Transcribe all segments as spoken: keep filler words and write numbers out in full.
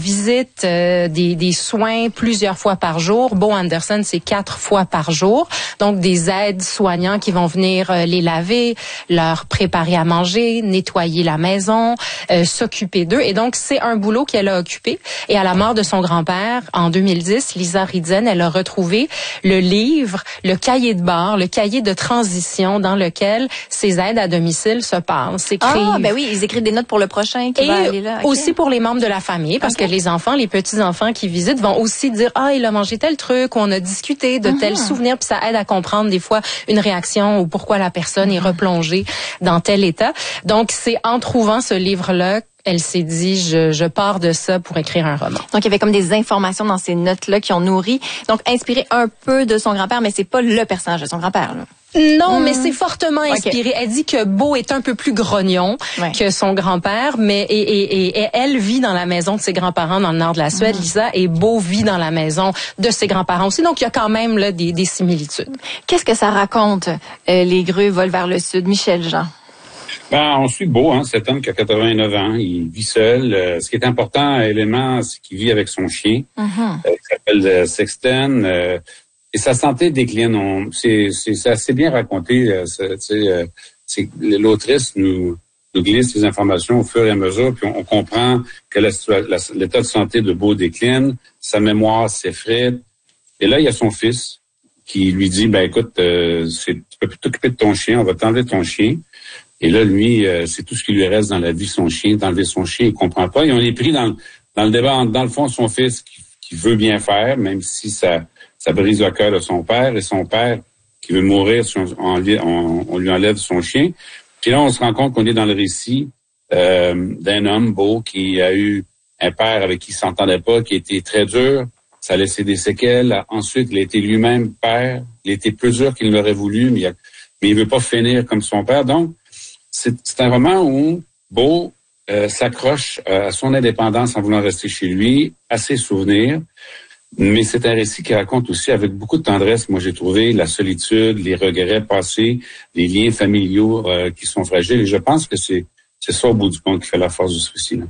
visite euh, des, des soins plusieurs fois par jour. Bo Anderson, c'est quatre fois par jour. Donc, des aides soignants qui vont venir euh, les laver, leur préparer à manger, nettoyer la maison, euh, s'occuper d'eux. Et donc, c'est un boulot qu'elle a occupé. Et à la mort de son grand-père, en deux mille dix, Lisa Ridzen, elle a retrouvé le livre, le cahier de bord, le cahier de transition dans lequel ces aides à domicile se passent. Ah, ben oui, ils écrivent des notes pour le prochain qui et va aller là. Okay. Aussi pour les membres de la famille, parce okay. que les enfants, les petits-enfants qui visitent vont aussi dire « Ah, il a mangé tel truc, on a discuté de mm-hmm. tel souvenir », puis ça aide à comprendre des fois une réaction ou pourquoi la personne mm-hmm. est replongée dans tel état. Donc, c'est en trouvant ce livre-là, elle s'est dit, je, je pars de ça pour écrire un roman. Donc, il y avait comme des informations dans ces notes-là qui ont nourri, donc inspiré un peu de son grand-père, mais c'est pas le personnage de son grand-père, là. Non, mmh. mais c'est fortement Okay. inspiré. Elle dit que Bo est un peu plus grognon ouais. que son grand-père, mais et, et, et, et elle vit dans la maison de ses grands-parents dans le nord de la Suède, mmh. Lisa, et Bo vit dans la maison de ses grands-parents aussi. Donc, il y a quand même là des, des similitudes. Qu'est-ce que ça raconte, euh, Les grues volent vers le sud? Michel Jean. Ben, on suit Bo, hein, cet homme qui a quatre-vingt-neuf ans. Il vit seul. Euh, ce qui est important, élément, c'est qu'il vit avec son chien, mmh. euh, qui s'appelle euh, Sexton. Euh, Et sa santé décline. On, c'est, c'est, c'est assez bien raconté. Euh, c'est, euh, c'est, l'autrice nous, nous glisse les informations au fur et à mesure, puis on, on comprend que la, la, l'état de santé de Bo décline, sa mémoire s'effrite. Et là, il y a son fils qui lui dit, ben écoute, euh, c'est, tu peux plus t'occuper de ton chien, on va t'enlever ton chien. Et là, lui, euh, c'est tout ce qui lui reste dans la vie, son chien, d'enlever son chien, il comprend pas. Et on est pris dans, dans le débat, dans le fond, son fils qui, qui veut bien faire, même si ça... Ça brise le cœur de son père, et son père qui veut mourir, on, on, on lui enlève son chien. Puis là, on se rend compte qu'on est dans le récit euh, d'un homme, Bo, qui a eu un père avec qui il s'entendait pas, qui était très dur. Ça a laissé des séquelles. Ensuite, il a été lui-même père. Il a été plus dur qu'il l'aurait voulu, mais il, a, mais il veut pas finir comme son père. Donc, c'est, c'est un roman où Bo euh, s'accroche à son indépendance en voulant rester chez lui, à ses souvenirs. Mais c'est un récit qui raconte aussi avec beaucoup de tendresse, moi j'ai trouvé, la solitude, les regrets passés, les liens familiaux euh, qui sont fragiles. Et je pense que c'est c'est ça au bout du compte qui fait la force de ce récit-là.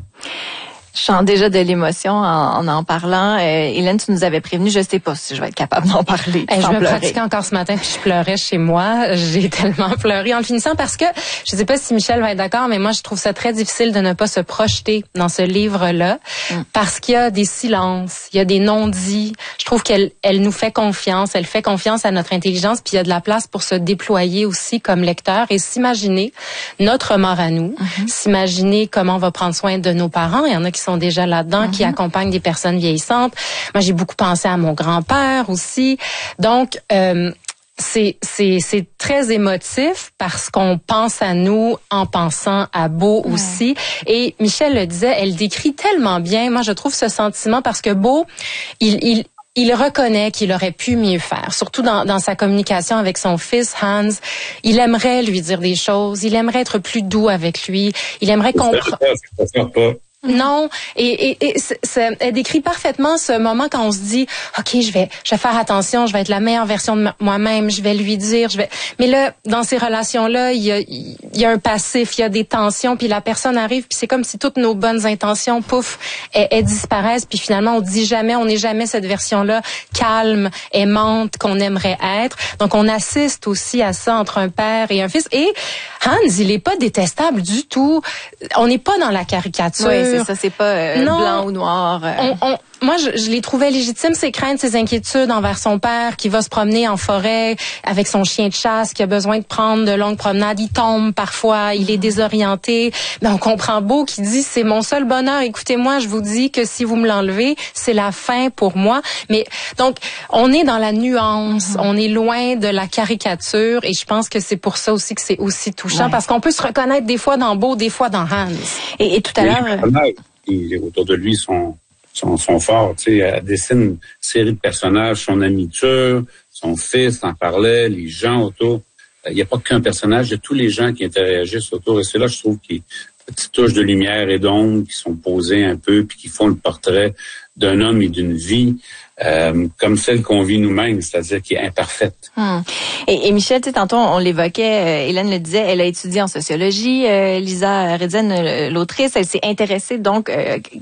Je sens déjà de l'émotion en en, en parlant. Euh, Hélène, tu nous avais prévenu, je sais pas si je vais être capable d'en parler. Hey, je me pleurer. pratiquais encore ce matin puis je pleurais chez moi. J'ai tellement pleuré en le finissant parce que, je sais pas si Michel va être d'accord, mais moi je trouve ça très difficile de ne pas se projeter dans ce livre-là mm. parce qu'il y a des silences, il y a des non-dits. Je trouve qu'elle elle nous fait confiance, elle fait confiance à notre intelligence puis il y a de la place pour se déployer aussi comme lecteur et s'imaginer notre mort à nous, mm-hmm. s'imaginer comment on va prendre soin de nos parents. Il y en a qui sont déjà là-dedans, mm-hmm. qui accompagnent des personnes vieillissantes. Moi, j'ai beaucoup pensé à mon grand-père aussi. Donc, euh, c'est c'est c'est très émotif parce qu'on pense à nous en pensant à Bo ouais. aussi. Et Michel le disait, elle décrit tellement bien. Moi, je trouve ce sentiment parce que Bo, il il Il reconnaît qu'il aurait pu mieux faire, surtout dans, dans sa communication avec son fils Hans. Il aimerait lui dire des choses, il aimerait être plus doux avec lui, il aimerait comprendre. Non, et, et, et c'est, c'est, elle décrit parfaitement ce moment quand on se dit, ok, je vais, je vais faire attention, je vais être la meilleure version de moi-même, je vais lui dire, je vais. Mais là, dans ces relations-là, il y a, il y a un passif, il y a des tensions, puis la personne arrive, puis c'est comme si toutes nos bonnes intentions, pouf, elles, elles disparaissent, puis finalement on dit jamais, on n'est jamais cette version-là calme, aimante qu'on aimerait être. Donc on assiste aussi à ça entre un père et un fils. Et Hans, il est pas détestable du tout. On n'est pas dans la caricature. Oui. C'est ça, c'est pas euh, blanc ou noir. Euh. On, on, moi, je, je les trouvais légitimes, ses craintes, ses inquiétudes envers son père qui va se promener en forêt avec son chien de chasse, qui a besoin de prendre de longues promenades. Il tombe parfois, il est désorienté. Mais on comprend Bo qui dit, c'est mon seul bonheur. Écoutez-moi, je vous dis que si vous me l'enlevez, c'est la fin pour moi. Mais donc, on est dans la nuance, mm-hmm. on est loin de la caricature et je pense que c'est pour ça aussi que c'est aussi touchant ouais. parce qu'on peut se reconnaître des fois dans Bo, des fois dans Hans. Et, et tout à l'heure... Les autour de lui sont, sont, sont forts. Tu sais, elle dessine une série de personnages, son ami Tur, son fils en parlait, les gens autour. Il n'y a pas qu'un personnage, il y a tous les gens qui interagissent autour. Et c'est là, je trouve, qu'il y a une petite touche de lumière et d'ombre qui sont posées un peu, puis qui font le portrait d'un homme et d'une vie euh, comme celle qu'on vit nous-mêmes, c'est-à-dire qui est imparfaite. Hum. Et, et Michel, tu sais, tantôt, on l'évoquait, euh, Hélène le disait, elle a étudié en sociologie. Euh, Lisa Ridzen, l'autrice, elle s'est intéressée donc... Euh,